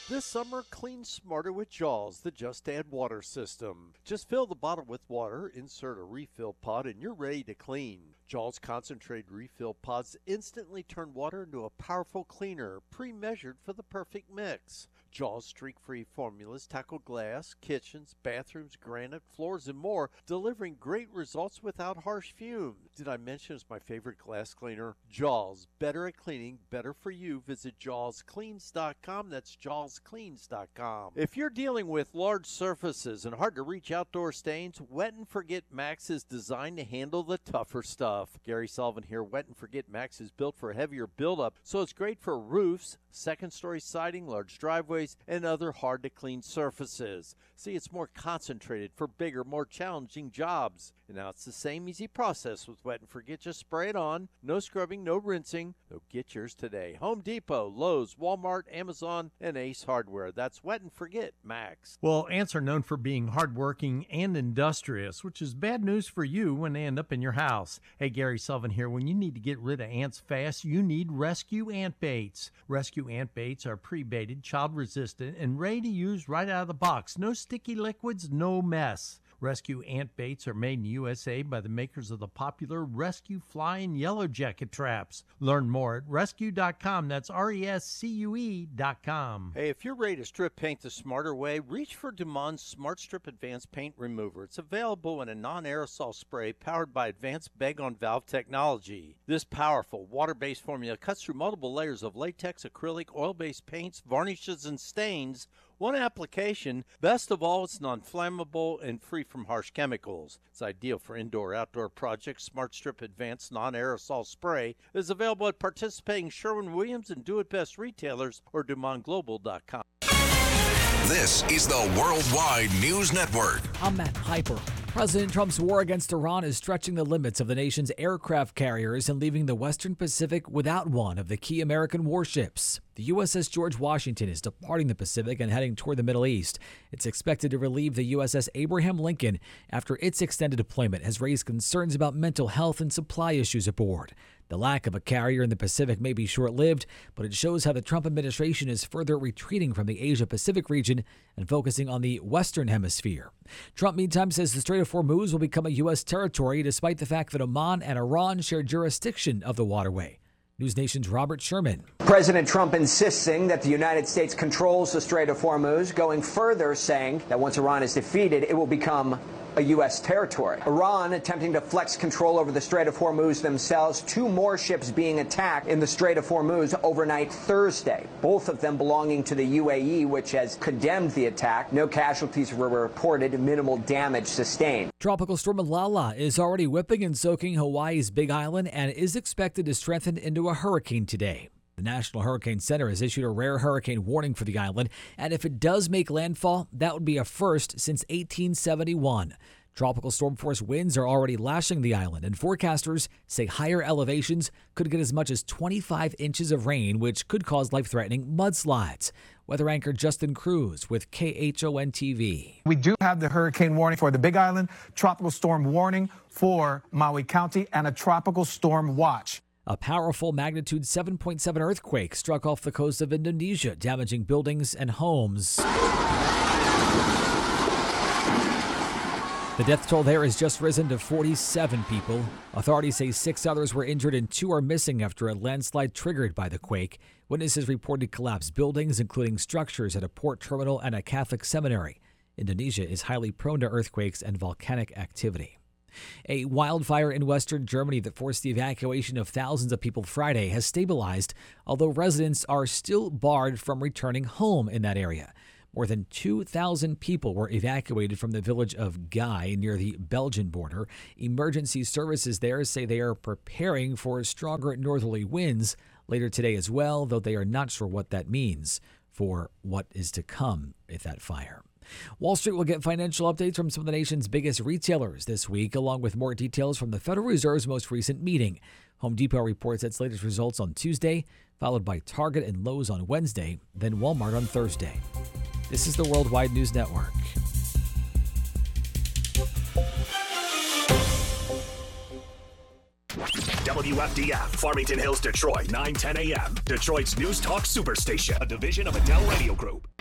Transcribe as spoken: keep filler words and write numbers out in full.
This summer, clean smarter with Jaws, the Just Add Water system. Just fill the bottle with water, insert a refill pod, and you're ready to clean. Jaws concentrated refill pods instantly turn water into a powerful cleaner, pre-measured for the perfect mix. Jaws streak-free formulas tackle glass, kitchens, bathrooms, granite, floors, and more, delivering great results without harsh fumes. Did I mention it's my favorite glass cleaner? Jaws, better at cleaning, better for you. Visit jaws cleans dot com. That's jaws cleans dot com. If you're dealing with large surfaces and hard-to-reach outdoor stains, Wet and Forget Max is designed to handle the tougher stuff. Gary Sullivan here. Wet and Forget Max is built for heavier buildup, so it's great for roofs, second-story siding, large driveways, and other hard-to-clean surfaces. See, it's more concentrated for bigger, more challenging jobs. And now it's the same easy process with Wet and Forget. Just spray it on. No scrubbing, no rinsing. So get yours today. Home Depot, Lowe's, Walmart, Amazon, and Ace Hardware. That's Wet and Forget Max. Well, ants are known for being hardworking and industrious, which is bad news for you when they end up in your house. Hey, Gary Sullivan here. When you need to get rid of ants fast, you need Rescue Ant Baits. Rescue Ant Baits are pre-baited, child-resistant, and ready to use right out of the box. No sticky liquids, no mess. Rescue Ant Baits are made in U S A by the makers of the popular Rescue Fly and Yellow Jacket traps. Learn more at rescue dot com. That's R E S C U E dot com. Hey, if you're ready to strip paint the smarter way, reach for Dumond's Smart Strip Advanced Paint Remover. It's available in a non-aerosol spray powered by advanced bag-on-valve technology. This powerful water-based formula cuts through multiple layers of latex, acrylic, oil-based paints, varnishes, and stains. One application. Best of all, it's non-flammable and free from harsh chemicals. It's ideal for indoor-outdoor projects. Smart Strip Advanced Non-Aerosol Spray is available at participating Sherwin-Williams and Do It Best retailers or Dumont Global dot com. This is the Worldwide News Network. I'm Matt Piper. President Trump's war against Iran is stretching the limits of the nation's aircraft carriers and leaving the Western Pacific without one of the key American warships. The U S S George Washington is departing the Pacific and heading toward the Middle East. It's expected to relieve the U S S Abraham Lincoln after its extended deployment has raised concerns about mental health and supply issues aboard. The lack of a carrier in the Pacific may be short-lived, but it shows how the Trump administration is further retreating from the Asia-Pacific region and focusing on the Western Hemisphere. Trump, meantime, says the Strait of Hormuz will become a U S territory despite the fact that Oman and Iran share jurisdiction of the waterway. News Nation's Robert Sherman. President Trump insisting that the United States controls the Strait of Hormuz, going further, saying that once Iran is defeated, it will become a U S territory. Iran attempting to flex control over the Strait of Hormuz themselves. Two more ships being attacked in the Strait of Hormuz overnight Thursday, both of them belonging to the U A E, which has condemned the attack. No casualties were reported, minimal damage sustained. Tropical storm Lala is already whipping and soaking Hawaii's Big Island and is expected to strengthen into a hurricane today. The National Hurricane Center has issued a rare hurricane warning for the island, and if it does make landfall, that would be a first since eighteen seventy-one. Tropical storm force winds are already lashing the island, and forecasters say higher elevations could get as much as twenty-five inches of rain, which could cause life-threatening mudslides. Weather anchor Justin Cruz with K H O N T V. We do have the hurricane warning for the Big Island, tropical storm warning for Maui County, and a tropical storm watch. A powerful magnitude seven point seven earthquake struck off the coast of Indonesia, damaging buildings and homes. The death toll there has just risen to forty-seven people. Authorities say six others were injured and two are missing after a landslide triggered by the quake. Witnesses reported collapsed buildings, including structures at a port terminal and a Catholic seminary. Indonesia is highly prone to earthquakes and volcanic activity. A wildfire in western Germany that forced the evacuation of thousands of people Friday has stabilized, although residents are still barred from returning home in that area. More than two thousand people were evacuated from the village of Guy near the Belgian border. Emergency services there say they are preparing for stronger northerly winds later today as well, though they are not sure what that means for what is to come with that fire. Wall Street will get financial updates from some of the nation's biggest retailers this week, along with more details from the Federal Reserve's most recent meeting. Home Depot reports its latest results on Tuesday, followed by Target and Lowe's on Wednesday, then Walmart on Thursday. This is the Worldwide News Network. W F D F, Farmington Hills, Detroit, nine ten a.m. Detroit's News Talk Superstation, a division of Adele Radio Group.